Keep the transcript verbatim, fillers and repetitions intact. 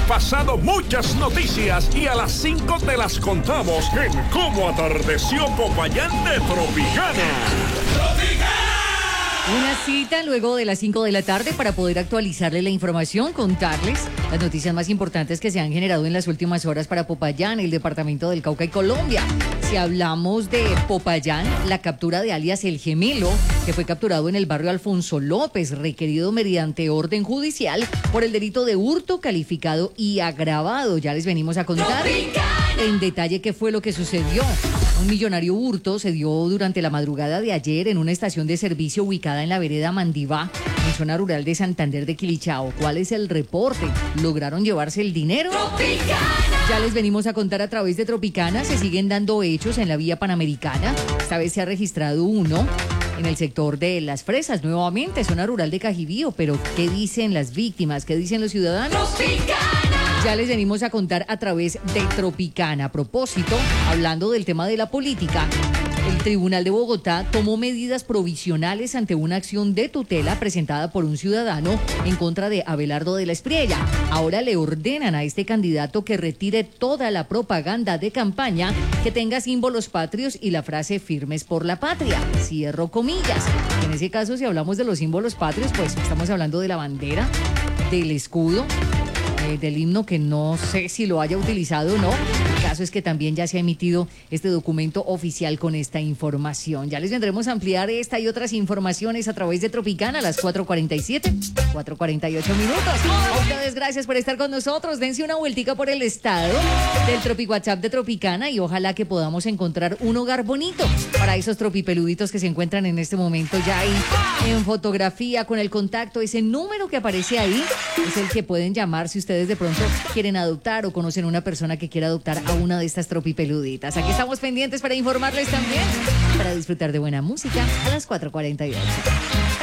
pasado muchas noticias y a las cinco te las contamos en Cómo Atardeció Popayán de Tropicana. Una cita luego de las cinco de la tarde para poder actualizarle la información, contarles las noticias más importantes que se han generado en las últimas horas para Popayán, el departamento del Cauca y Colombia. Si hablamos de Popayán, la captura de alias El Gemelo, que fue capturado en el barrio Alfonso López, requerido mediante orden judicial por el delito de hurto calificado y agravado. Ya les venimos a contar en detalle qué fue lo que sucedió. Un millonario hurto se dio durante la madrugada de ayer en una estación de servicio ubicada en la vereda Mandivá, en zona rural de Santander de Quilichao. ¿Cuál es el reporte? ¿Lograron llevarse el dinero? ¡Tropicana! Ya les venimos a contar a través de Tropicana. Se siguen dando hechos en la vía Panamericana. Esta vez se ha registrado uno en el sector de Las Fresas, nuevamente, zona rural de Cajibío. Pero, ¿qué dicen las víctimas? ¿Qué dicen los ciudadanos? ¡Tropicana! Ya les venimos a contar a través de Tropicana. A propósito, hablando del tema de la política, el Tribunal de Bogotá tomó medidas provisionales ante una acción de tutela presentada por un ciudadano en contra de Abelardo de la Espriella. Ahora le ordenan a este candidato que retire toda la propaganda de campaña que tenga símbolos patrios y la frase "firmes por la patria". Cierro comillas. En ese caso, si hablamos de los símbolos patrios, pues estamos hablando de la bandera, del escudo, Eh, del himno, que no sé si lo haya utilizado o no. El caso es que también ya se ha emitido este documento oficial con esta información. Ya les vendremos a ampliar esta y otras informaciones a través de Tropicana a las cuatro cuarenta y siete, cuatro cuarenta y ocho minutos. A ustedes, gracias por estar con nosotros. Dense una vueltica por el estado del Tropi WhatsApp de Tropicana y ojalá que podamos encontrar un hogar bonito para esos tropipeluditos que se encuentran en este momento ya ahí en fotografía con el contacto. Ese número que aparece ahí es el que pueden llamar si ustedes de pronto quieren adoptar o conocen una persona que quiera adoptar a una de estas tropipeluditas. Aquí estamos pendientes para informarles también, para disfrutar de buena música a las cuatro cuarenta y ocho.